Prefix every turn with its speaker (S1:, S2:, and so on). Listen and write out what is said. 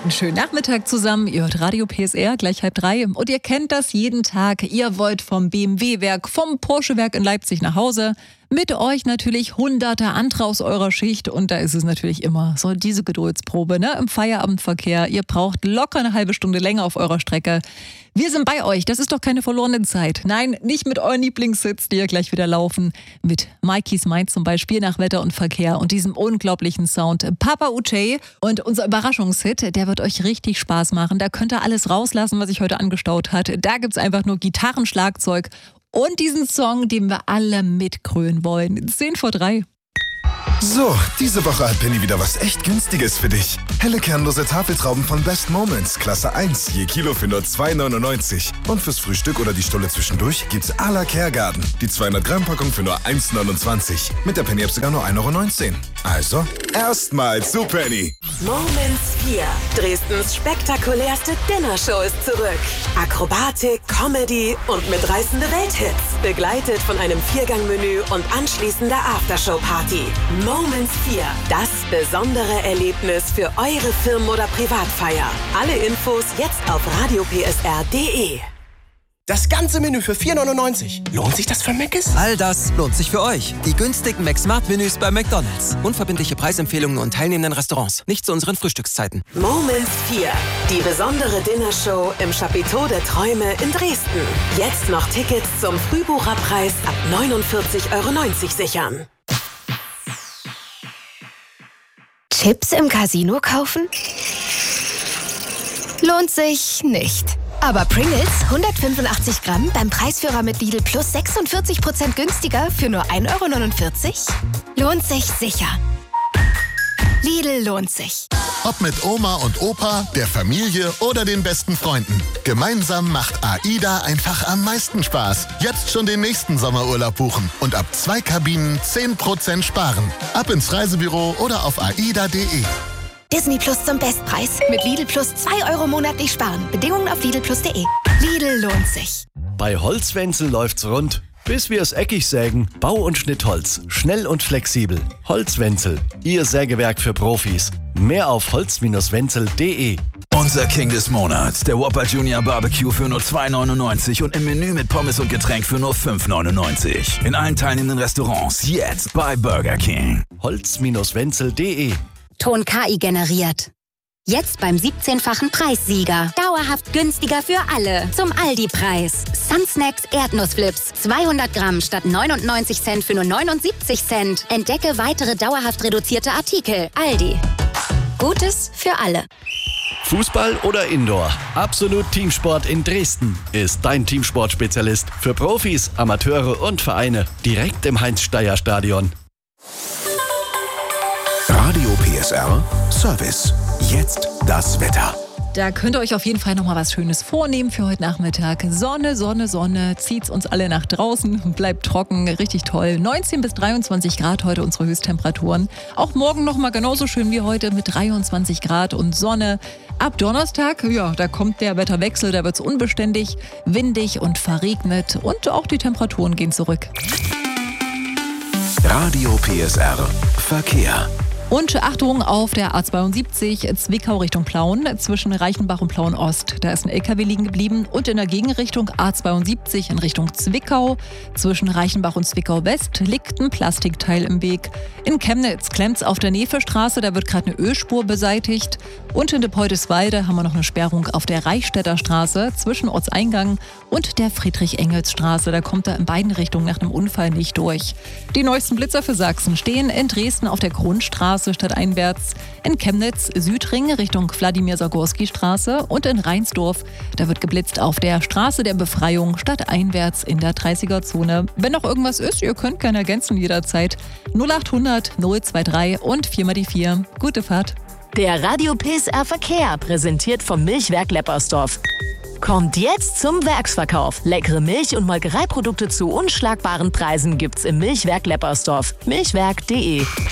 S1: Einen schönen Nachmittag zusammen. Ihr hört Radio PSR, gleich 2:30. Und ihr kennt das jeden Tag. Ihr wollt vom BMW-Werk, vom Porsche-Werk in Leipzig nach Hause. Mit euch natürlich hunderte andere aus eurer Schicht. Und da ist es natürlich immer so diese Geduldsprobe, ne? Im Feierabendverkehr. Ihr braucht locker eine halbe Stunde länger auf eurer Strecke. Wir sind bei euch. Das ist doch keine verlorene Zeit. Nein, nicht mit euren Lieblingshits, die ja gleich wieder laufen. Mit Mikeys Mind zum Beispiel nach Wetter und Verkehr und diesem unglaublichen Sound. Papa Uche und unser Überraschungshit, der wird euch richtig Spaß machen. Da könnt ihr alles rauslassen, was sich heute angestaut hat. Da gibt's einfach nur Gitarren, Schlagzeug und diesen Song, den wir alle mitgrölen wollen. 2:10.
S2: So, diese Woche hat Penny wieder was echt Günstiges für dich. Helle kernlose Tafeltrauben von Best Moments, Klasse 1, je Kilo für nur 2,99. Und fürs Frühstück oder die Stulle zwischendurch gibt's à la Kergarten. Die 200-Gramm-Packung für nur 1,29. Mit der Penny-App sogar nur 1,19 €. Also, erstmal zu Penny.
S3: Moments 4. Dresdens spektakulärste Dinnershow ist zurück. Akrobatik, Comedy und mitreißende Welthits. Begleitet von einem 4-Gang-Menü und anschließender Aftershow-Party. Moments 4. Das besondere Erlebnis für eure Firmen- oder Privatfeier. Alle Infos jetzt auf radiopsr.de.
S4: Das ganze Menü für 4,99. Lohnt sich das für Mc's?
S5: All das lohnt sich für euch. Die günstigen McSmart-Menüs bei McDonald's. Unverbindliche Preisempfehlungen und teilnehmenden Restaurants. Nicht zu unseren Frühstückszeiten.
S3: Moments 4. Die besondere Dinnershow im Chapiteau der Träume in Dresden. Jetzt noch Tickets zum Frühbucherpreis ab 49,90 € sichern.
S6: Chips im Casino kaufen? Lohnt sich nicht. Aber Pringles 185 Gramm beim Preisführer mit Lidl Plus 46% günstiger für nur 1,49 € lohnt sich sicher. Lidl lohnt sich.
S7: Ob mit Oma und Opa, der Familie oder den besten Freunden. Gemeinsam macht AIDA einfach am meisten Spaß. Jetzt schon den nächsten Sommerurlaub buchen und ab 2 Kabinen 10% sparen. Ab ins Reisebüro oder auf aida.de.
S6: Disney Plus zum Bestpreis. Mit Lidl Plus 2 € monatlich sparen. Bedingungen auf lidlplus.de. Lidl lohnt sich.
S8: Bei Holzwenzel läuft's rund, bis wir es eckig sägen. Bau- und Schnittholz. Schnell und flexibel. Holzwenzel. Ihr Sägewerk für Profis. Mehr auf holz-wenzel.de.
S9: Unser King des Monats, der Whopper Junior Barbecue für nur 2,99 € und im Menü mit Pommes und Getränk für nur 5,99 €. In allen teilnehmenden Restaurants jetzt bei Burger King.
S8: holz-wenzel.de.
S10: Ton KI generiert. Jetzt beim 17-fachen Preissieger. Dauerhaft günstiger für alle. Zum Aldi-Preis. Sunsnacks Erdnussflips. 200 Gramm statt 99 Cent für nur 79 Cent. Entdecke weitere dauerhaft reduzierte Artikel. Aldi. Gutes für alle.
S8: Fußball oder Indoor? Absolut Teamsport in Dresden ist dein Teamsportspezialist für Profis, Amateure und Vereine. Direkt im Heinz-Steier-Stadion.
S2: Radio PSR Service. Jetzt das Wetter.
S1: Da könnt ihr euch auf jeden Fall noch mal was Schönes vornehmen für heute Nachmittag. Sonne, Sonne, Sonne. Zieht's uns alle nach draußen. Bleibt trocken. Richtig toll. 19 bis 23 Grad heute unsere Höchsttemperaturen. Auch morgen noch mal genauso schön wie heute mit 23 Grad und Sonne. Ab Donnerstag, ja, da kommt der Wetterwechsel. Da wird's unbeständig, windig und verregnet. Und auch die Temperaturen gehen zurück.
S2: Radio PSR Verkehr.
S1: Und Achtung auf der A72 Zwickau Richtung Plauen zwischen Reichenbach und Plauen Ost. Da ist ein LKW liegen geblieben. Und in der Gegenrichtung A72 in Richtung Zwickau zwischen Reichenbach und Zwickau West liegt ein Plastikteil im Weg. In Chemnitz klemmt's auf der Nevestraße, da wird gerade eine Ölspur beseitigt. Und in Depoldeswalde haben wir noch eine Sperrung auf der Reichstätter Straße zwischen Ortseingang und der Friedrich-Engels-Straße. Da kommt er in beiden Richtungen nach einem Unfall nicht durch. Die neuesten Blitzer für Sachsen stehen in Dresden auf der Grundstraße stadteinwärts, in Chemnitz Südring Richtung Wladimir-Sagorski-Straße und in Reinsdorf. Da wird geblitzt auf der Straße der Befreiung stadteinwärts in der 30er-Zone. Wenn noch irgendwas ist, ihr könnt gerne ergänzen jederzeit. 0800 023 und 4x4. Gute Fahrt.
S11: Der Radio PSR Verkehr, präsentiert vom Milchwerk Leppersdorf. Kommt jetzt zum Werksverkauf. Leckere Milch- und Molkereiprodukte zu unschlagbaren Preisen gibt's im Milchwerk Leppersdorf. Milchwerk.de